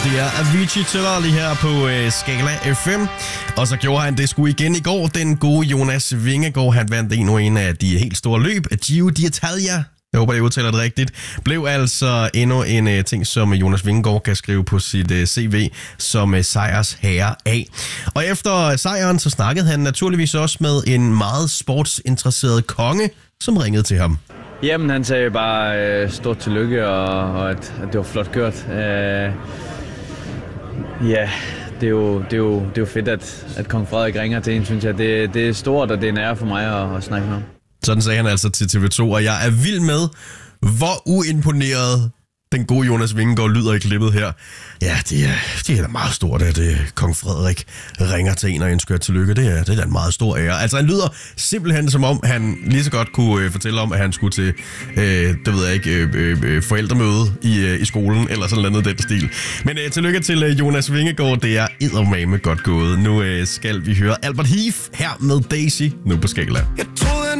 Det er Avicii Tiller lige her på Skala FM. Og så gjorde han det sgu igen i går. Den gode Jonas Vingegaard, han vandt en af de helt store løb af Giro d'Italia. Jeg håber, jeg udtaler det rigtigt. Blev altså endnu en ting, som Jonas Vingegaard kan skrive på sit CV som sejrsherre af. Og efter sejren, så snakkede han naturligvis også med en meget sportsinteresseret konge, som ringede til ham. Jamen, han sagde bare stort tillykke, og at det var flot gjort. Ja, det er jo fedt, at kong Frederik ringer til en, synes jeg. Det er stort, og det er en ære for mig at snakke med ham. Sådan sagde han altså til TV2, og jeg er vild med, hvor uimponeret den gode Jonas Vingegaard lyder i klippet her. Ja, det er da meget stort, at kong Frederik ringer til en og ønsker tillykke. Det er da en meget stor ære. Altså, han lyder simpelthen som om, han lige så godt kunne fortælle om, at han skulle til, det ved jeg ikke, forældremøde i skolen, eller sådan noget den stil. Men tillykke til Jonas Vingegaard. Det er eddermame godt gået. Nu skal vi høre Albert Heath her med Daisy, nu på Skala.